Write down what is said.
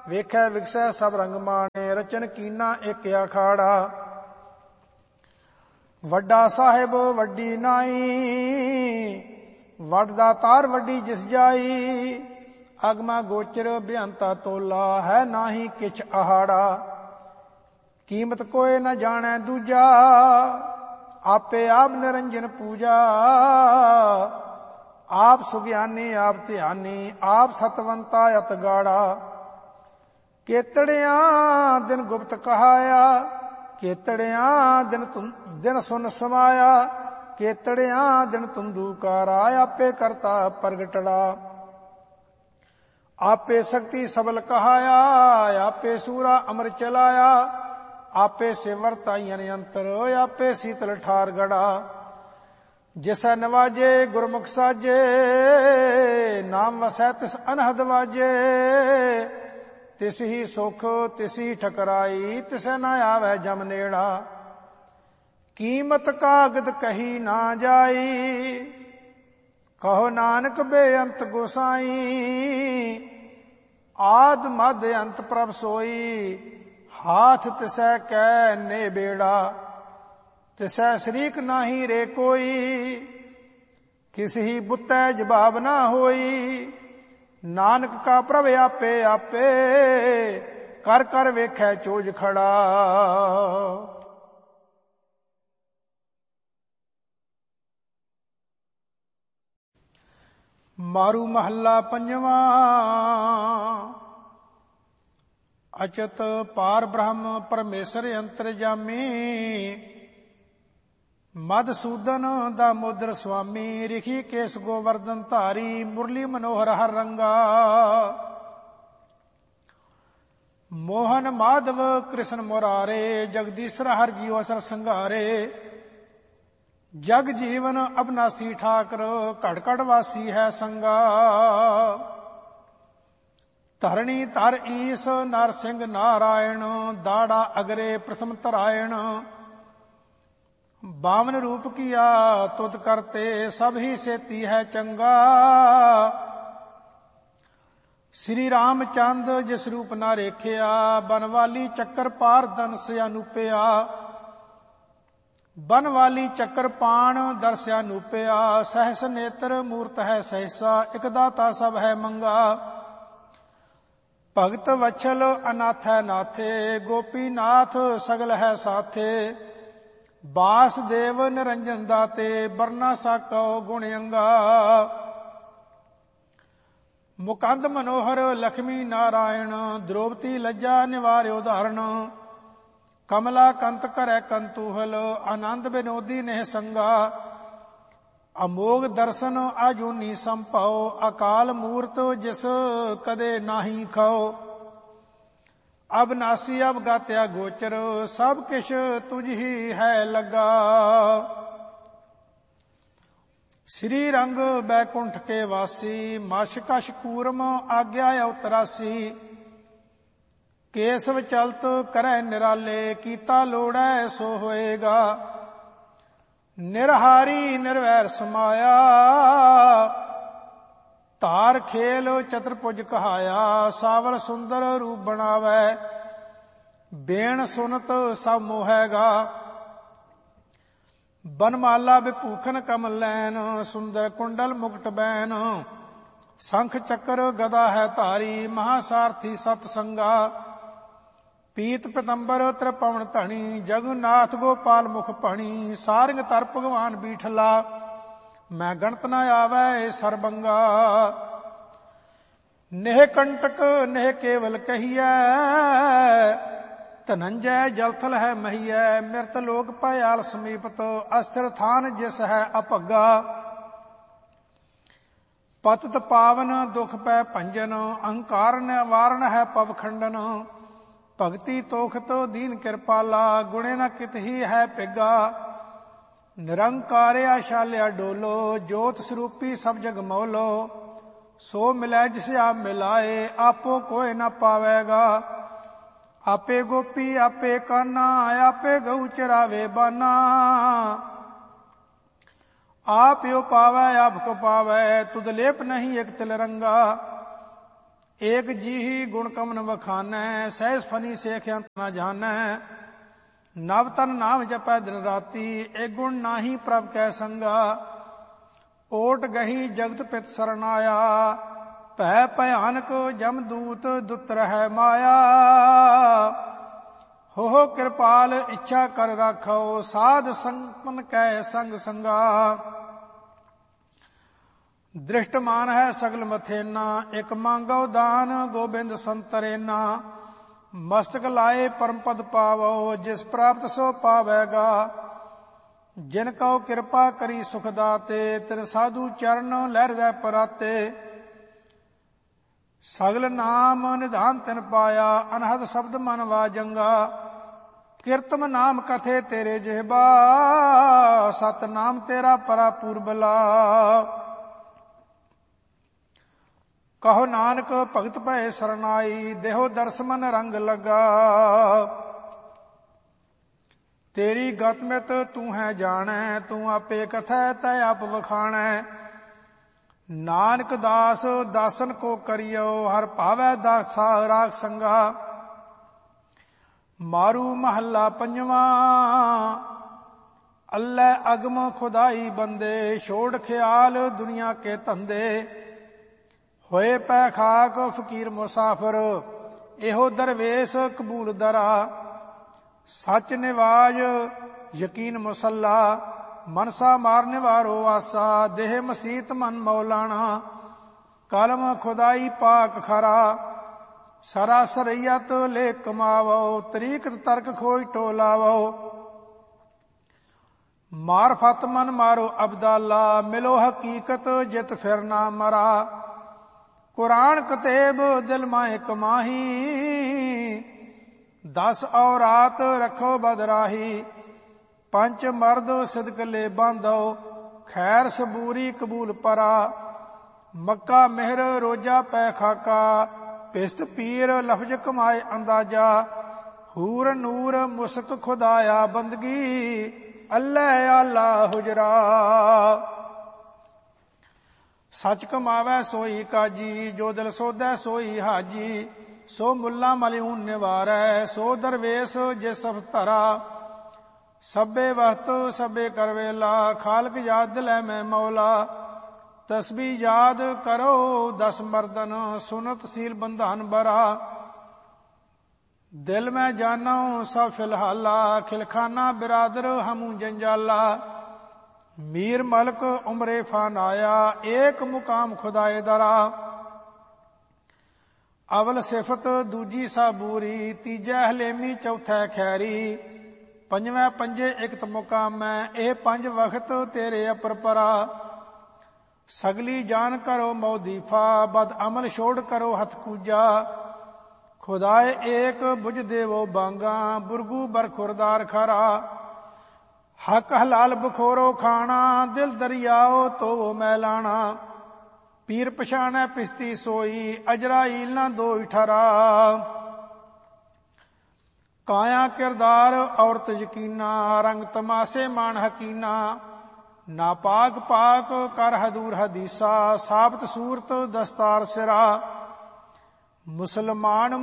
ਵੇਖੈ ਵਿਗਸੈ ਸਭ ਰੰਗ ਮਾਣੇ, ਰਚਨ ਕੀਨਾ ਇੱਕ ਅਖਾੜਾ। ਵੱਡਾ ਸਾਹਿਬ ਵੱਡੀ ਨਾਈ, ਵੱਡਦਾ ਤਾਰ ਵੱਡੀ ਜਿਸ ਜਾਈ। ਅਗਮਾ ਗੋਚਰ ਬੇਅੰਤਾ ਤੋਲਾ, ਹੈ ਨਾਹੀ ਕਿਛ ਆਹਾੜਾ। ਕੀਮਤ ਕੋਇ ਨ ਜਾਣੈ ਦੂਜਾ, ਆਪੇ ਆਪ ਨਿਰੰਜਨ ਪੂਜਾ। ਆਪ ਸੁਗਿਆਨੀ ਆਪ ਧਿਆਨੀ, ਆਪ ਸਤਵੰਤਾ ਅਤ ਗਾੜਾ। ਕੇਤੜਿਆਂ ਦਿਨ ਗੁਪਤ ਕਹਾਇਆ, ਕੇਤੜਿਆਂ ਦਿਨ ਸੁਨ ਸਮਾਇਆ। ਕੇਤੜਿਆਂ ਦਿਨ ਤੁੰਦੂਕਾਰਾ, ਆਪੇ ਕਰਤਾ ਪ੍ਰਗਟੜਾ। ਆਪੇ ਸ਼ਕਤੀ ਸਬਲ ਕਹਾਇਆ, ਆਪੇ ਸੂਰਾ ਅਮਰ ਚਲਾਇਆ। ਆਪੇ ਸਿਵਰ ਤਾਈਨ ਅੰਤਰ, ਆਪੇ ਸੀਤਲ ਠਾਰ ਗੜਾ। ਜਿਸੈ ਨਵਾਜੇ ਗੁਰਮੁਖ ਸਾਜੇ, ਨਾਮ ਵਸੈ ਤਿਸ ਅਨਹਦ ਵਾਜੇ। ਤਿਸ ਹੀ ਸੁਖ ਤਿਸ ਹੀ ਠਕਰਾਈ, ਤਿਸੈ ਨ ਆਵੈ ਜਮ ਨੇੜਾ। ਕੀਮਤ ਕਾਗਦ ਕਹੀ ਨਾ ਜਾਈ, ਕਹੋ ਨਾਨਕ ਬੇਅੰਤ ਗੋਸਾਈ। ਆਦ ਮਧ ਅੰਤ ਪ੍ਰਭ ਸੋਈ, ਹਾਥ ਤਿਸੈ ਕੈ ਨੇ ਬੇੜਾ। ਤਿਸੈ ਸ਼ਰੀਕ ਨਾਹੀ ਰੇ ਕੋਈ, ਕਿਸ ਹੀ ਬੁੱਤੈ ਜਵਾਬ ਨਾ ਹੋਈ। ਨਾਨਕ ਕਾ ਪ੍ਰਭ ਆਪੇ ਆਪੇ, ਕਰ ਕਰ ਵੇਖੈ ਚੋਜ ਖੜਾ। ਮਾਰੂ ਮਹੱਲਾ ਪੰਜਵਾਂ। ਅਚਤ ਪਾਰ ਬ੍ਰਹਮ ਪਰਮੇਸ਼ਰ ਅੰਤਰਜਾਮੀ। ਮਧਸੂਦਨ ਦਾਮੋਦਰ ਸੁਆਮੀ, ਰਿਖੀਕੇਸ ਗੋਵਰਧਨ ਧਾਰੀ। ਮੁਰਲੀ ਮਨੋਹਰ ਹਰ ਰੰਗਾ, ਮੋਹਨ ਮਾਧਵ ਕ੍ਰਿਸ਼ਨ ਮੁਰਾਰੇ। ਜਗਦੀਸ਼ਰ ਹਰ ਜੀਉ ਅਸਰ ਸੰਘਾਰੇ। ਜਗ ਜੀਵਨ ਅਬਨਾਸੀ ਠਾਕਰ, ਘੜ ਘੜ ਵਾਸੀ ਹੈ ਸੰਗਾ। ਧਰਣੀ ਧਰ ਈਸ ਨਰ ਸਿੰਘ ਨਾਰਾਇਣ, ਦਾੜਾ ਅਗਰੇ ਪ੍ਰਥਮ ਧਰਾਇਣ। ਬਾਵਨ ਰੂਪ ਕੀਆ ਤੁਧ ਕਰਤੇ, ਸਭ ਹੀ ਸੇਤੀ ਹੈ ਚੰਗਾ। ਸ੍ਰੀ ਰਾਮ ਚੰਦ ਜਿਸ ਰੂਪ ਨਾ ਰੇਖਿਆ, ਬਨਵਾਲੀ ਚੱਕਰ ਪਾਰ ਦਨਸ ਅਨੂਪਿਆ। ਬਨਵਾਲੀ ਚੱਕਰ ਪਾਣ ਦਰਸਿਆ ਨੂਪਿਆ। ਸਹਿਸ ਨੇਤਰ ਮੂਰਤ ਹੈ ਸਹਿਸਾ, ਇਕ ਦਾਤਾ ਸਭ ਹੈ ਮੰਗਾ। ਭਗਤ ਵਛਲ ਅਨਾਥ ਹੈ ਨਾਥੇ, ਗੋਪੀਨਾਥ ਸਗਲ ਹੈ ਸਾਥੇ। ਬਾਸਦੇਵ ਨਿਰੰਜਨ ਦਾਤੇ, ਬਰਨਾ ਸਾਕਉ ਗੁਣ ਅੰਗਾ। ਮੁਕੰਦ ਮਨੋਹਰ ਲక్ష్ਮੀ ਨਾਰਾਇਣ, ਦ੍ਰੋਪਦੀ ਲੱਜਾ ਨਿਵਾਰਿਓ ਧਾਰਨ। ਕਮਲਾ ਕੰਤ ਕਰੈ ਕੰਤੂਹਲ, ਆਨੰਦ ਬਿਨੋਦੀ ਨਹਿ ਸੰਗਾ। ਅਮੋਗ ਦਰਸ਼ਨ ਆਜੂਨੀ ਸੰਭਉ, ਅਕਾਲ ਮੂਰਤ ਜਿਸ ਕਦੇ ਨਾਹੀ ਖਾਓ। ਅਬਨਾਸੀ ਅਵਗਾਤਿਆ ਗੋਚਰ, ਸਭ ਕਿਛ ਤੁਝ ਹੀ ਹੈ ਲੱਗਾ। ਸ੍ਰੀ ਰੰਗ ਬੈਕੁੰਠ ਕੇ ਵਾਸੀ, ਮਸ਼ ਕਸ਼ ਕੂਰਮ ਆਗਿਆ ਅਵਤਰਾਸੀ। ਕੇਸਵ ਚਲਤ ਕਰੈ ਨਿਰਾਲੇ, ਕੀਤਾ ਲੋੜੈ ਸੋ ਹੋਏਗਾ। ਨਿਰਹਾਰੀ ਨਿਰਵੈਰ ਸਮਾਇਆ, ਧਾਰ ਖੇਲ ਚਤੁਰਭੁਜ ਕਹਾਇਆ। ਸਾਵਰ ਸੁੰਦਰ ਰੂਪ ਬਣਾਵੈ, ਬੇਣ ਸੁਨਤ ਸਭ ਮੋਹੈਗਾ। ਬਨਮਾਲਾ ਵਿਭੂਖਨ ਕਮਲ ਲੈਨ, ਸੁੰਦਰ ਕੁੰਡਲ ਮੁਕਟ ਬੈਨ। ਸ਼ੰਖ ਚੱਕਰ ਗਦਾ ਹੈ ਧਾਰੀ, ਮਹਾਸਾਰਥੀ ਸਤ ਸੰਗਾ। ਪੀਤ ਪੀਤੰਬਰ ਤ੍ਰਿਪਵਨ ਧਣੀ, ਜਗੁਨਾਥ ਗੋਪਾਲ ਮੁਖ ਭਣੀ। ਸਾਰਿੰਗ ਧਰ ਭਗਵਾਨ ਬੀਠਲਾ, ਮੈਂ ਗਣਤ ਨ ਆਵੈ ਸਰਬੰਗਾ। ਨੇਹ ਕੰਟਕ ਨੇਹ ਕੇਵਲ ਕਹੀਐ, ਧਨੰਜੈ ਜਲਥਲ ਹੈ ਮਹੀਐ। ਮਿਰਤ ਲੋਕ ਭਇਆਲ ਸਮੀਪਤ, ਅਸਥਿਰ ਥਾਨ ਜਿਸ ਹੈ ਅਭੱਗਾ। ਪਤਿਤ ਪਾਵਨ ਦੁਖ ਪੈ ਭੰਜਨ, ਅਹੰਕਾਰ ਨਿਵਾਰਨ ਹੈ ਪਵ ਖੰਡਨ। ਭਗਤੀ ਤੋਖਤ ਦੀਨ ਕਿਰਪਾਲਾ, ਗੁਣੇ ਨ ਕਿਤ ਹੀ ਹੈ ਪਿਗਾ। ਨਿਰੰਕਾਰ ਆਸ਼ਾਲਿਆ ਡੋਲੋ, ਜੋਤ ਸਰੂਪੀ ਸਭ ਜਗ ਮੋਲੋ। ਸੋ ਮਿਲੈ ਜਿਸ ਆਪ ਮਿਲਾਏ, ਆਪੋ ਕੋਇ ਨ ਪਾਵੇਗਾ। ਆਪੇ ਗੋਪੀ ਆਪੇ ਕਾਨਾ, ਆਪੇ ਗਊ ਚਰਾਵੇ ਬਾਨਾ। ਆਪ ਯੋ ਪਾਵੈ ਆਪ ਕੋ ਪਾਵੈ, ਤੁਧ ਲੇਪ ਨਹੀਂ ਇਕ ਤਿਲ ਰੰਗਾ। ਏਕ ਜੀਹੀ ਗੁਣ ਕਮਨ ਵਖਾਨੈ, ਸਹਿਜ ਫਨੀ ਸੇਖ ਅੰਤ ਨ ਜਾਣੈ। ਨਵ ਤਨ ਨਾਮ ਜਪੈ ਦਿਨ ਰਾਤੀ, ਏ ਗੁਣ ਨਾਹੀ ਪ੍ਰਭ ਕੈ ਸੰਗਾ। ਓਟ ਗਹੀ ਜਗਤ ਪਿਤ ਸਰਣ ਆਇਆ, ਭੈ ਭਿਆਨਕ ਜਮਦੂਤ ਦੁੱਤ ਰਹਿ ਮਾਇਆ। ਹੋ ਕਿਰਪਾਲ ਇੱਛਾ ਕਰ ਰਾਖੋ, ਸਾਧ ਸੰਪਨ ਕੈ ਸੰਗ ਸੰਗਾ। ਦ੍ਰਿਸ਼ਟਮਾਨ ਹੈ ਸਗਲ ਮਥੇਨਾ, ਇਕ ਮੰਗੋ ਦਾਨ ਗੋਬਿੰਦ ਸੰਤਰੇਨਾ। ਮਸਤਕ ਲਾਏ ਪਰਮ ਪਦ ਪਾਵੋ, ਜਿਸ ਪ੍ਰਾਪਤ ਸੋ ਪਾਵੈਗਾ। ਜਿਨ ਕਉ ਕਿਰਪਾ ਕਰੀ ਸੁਖ ਦਾਤੇ, ਤਿਨ ਸਾਧੂ ਚਰਨ ਲਹਿਰਦੈ ਪਰਾਤੇ। ਸਗਲ ਨਾਮ ਨਿਧਾਨ ਤਿਨ ਪਾਇਆ, ਅਨਹਦ ਸ਼ਬਦ ਮਨ ਵਾਜੰਗਾ। ਕੀਰਤਮ ਨਾਮ ਕਥੇ ਤੇਰੇ ਜਿਹਬਾ, ਸਤ ਨਾਮ ਤੇਰਾ ਪਰਾ ਪੂਰਬਲਾ। ਕਹੋ ਨਾਨਕ ਭਗਤ ਭਏ ਸਰਨਾਈ, ਦੇਹੋ ਦਰਸ ਮਨ ਰੰਗ ਲੱਗਾ। ਤੇਰੀ ਗਤ ਮਿਤ ਤੂੰ ਹੈ ਜਾਣੈ, ਤੂੰ ਆਪੇ ਕਥੈ ਤੈ ਆਪ ਵਖਾਣੈ। ਨਾਨਕ ਦਾਸ ਦਾਸਨ ਕੋ ਕਰਿਓ, ਹਰ ਭਾਵੈ ਦਾਸਾ ਰਾਖ ਸੰਗਾ। ਮਾਰੂ ਮਹੱਲਾ ਪੰਜਵਾਂ, ਅੱਲੇ ਅਗਮ ਖੁਦਾਈ ਬੰਦੇ, ਛੋੜ ਖਿਆਲ ਦੁਨੀਆ ਕੇ ਧੰਦੇ। ਹੋਏ ਪੈ ਖਾਕ ਫਕੀਰ ਮੁਸਾਫਰ, ਇਹੋ ਦਰਵੇਸ਼ ਕਬੂਲ ਦਰਾ। ਸੱਚ ਨਿਵਾਜ ਯਕੀਨ ਮੁਸੱਲਾ, ਮਨਸਾ ਮਾਰ ਨਿਵਾਰੋ ਆਸਾ। ਦੇਹ ਮਸੀਤ ਮਨ ਮੌਲਾਣਾ, ਕਲਮ ਖੁਦਾਈ ਪਾਕ ਖਰਾ। ਸਰਾ ਸਰਈਅਤ ਲੇ ਕਮਾਵੋ, ਤਰੀਕਤ ਤਰਕ ਖੋਜ ਟੋਲਾਵੋ। ਮਾਰਫਤ ਮਨ ਮਾਰੋ ਅਬਦਾਲਾ, ਮਿਲੋ ਹਕੀਕਤ ਜਿਤ ਫਿਰ ਨਾ ਮਰਾ। ਕੁਰਾਨ ਕਤੇਬ ਦਿਲ ਮਾਏ ਕਮਾਹੀ, 10 ਔਰਾਤ ਰੱਖੋ ਬਦਰਾਹੀ। ਪੰਜ ਮਰਦ ਸਿਦਕ ਲੈ ਬਾਂਧੋ, ਖੈਰ ਸਬੂਰੀ ਕਬੂਲ ਪਰਾ। ਮੱਕਾ ਮਿਹਰ ਰੋਜਾ ਪੈ ਖਾਕਾ, ਪਿਸਤ ਪੀਰ ਲਫਜ਼ ਕਮਾਏ ਅੰਦਾਜ਼ਾ। ਹੂਰ ਨੂਰ ਮੁਸਕ ਖੁਦਾਇਆ ਬੰਦਗੀ, ਅੱਲੇ ਆਲਾ ਹੁਜਰਾ। ਸੱਚ ਕਮਾਵੈ ਸੋਈ ਕਾਜੀ, ਜੋ ਦਿਲ ਸੋਧੈ ਸੋਈ ਹਾਜੀ। ਸੋ ਮੁੱਲਾ ਮਲਿਊਨ ਨਿਵਾਰੈ, ਸੋ ਦਰਵੇਸ਼ ਜੇ ਸਭ ਧਰਾ। ਸਭੇ ਵਕਤ ਸਭੇ ਕਰ ਵੇਲਾ, ਖਾਲਕ ਯਾਦ ਦਿਲੈ ਮੈਂ ਮੌਲਾ। ਤਸਬੀਹ ਯਾਦ ਕਰੋ 10 ਮਰਦਨ, ਸੁਨਤ ਸੀਲ ਬੰਧਨ ਬਰਾ। ਦਿਲ ਮੈਂ ਜਾਨੋ ਸਭ ਫਿਲਹਾਲਾ, ਖਿਲਖਾਨਾ ਬਿਰਾਦਰ ਹਮੂ ਜੰਜਾਲਾ। ਮੀਰ ਮਲਕ ਉਮਰੇ ਫਾਨਾਇਆ, ਏਕ ਮੁਕਾਮ ਖੁਦਾਏ ਦਰਾ। ਅਵਲ ਸਿਫਤ ਦੂਜੀ ਸਾਬੂਰੀ, ਤੀਜੈ ਹਲੇਮੀ ਚੌਥੈ ਖੈਰੀ। ਪੰਜਵੇਂ ਪੰਜੇ ਇਕਤ ਮੁਕਾਮੈ, ਇਹ 5 ਵਖਤ ਤੇਰੇ ਅਪਰਪਰਾ। ਸਗਲੀ ਜਾਨ ਕਰੋ ਮੌਦੀਫਾ, ਬਦ ਅਮਲ ਛੋੜ ਕਰੋ ਹੱਥ ਕੂਜਾ। ਖੁਦਾਏ ਏਕ ਬੁਝ ਦੇਵੋ ਬਾਂਗਾ, ਬੁਰਗੂ ਬਰਖੁਰਦਾਰ ਖਰਾ। ਹੱਕ ਹਲਾਲ ਬਖੋਰੋ ਖਾਣਾ, ਦਿਲ ਦਰਿਆਓ ਧੋਵੋ ਮੈਲਾਣਾ। ਪੀਰ ਪਛਾਣੈ ਪਿਸਤੀ ਸੋਈ, ਅਜਰਾਈਲ ਨਾ ਦੋਇ ਠਰਾ। ਕਾਇਆ ਕਿਰਦਾਰ ਔਰਤ ਯਕੀਨਾ, ਰੰਗ ਤਮਾਸੇ ਮਾਨ ਹਕੀਨਾ। ਨਾਪਾਕ ਪਾਕ ਕਰ ਹਦੂਰ ਹਦੀਸਾ, ਸਾਬਤ ਸੂਰਤ ਦਸਤਾਰ ਸਿਰਾ। ਮੁਸਲਮਾਨ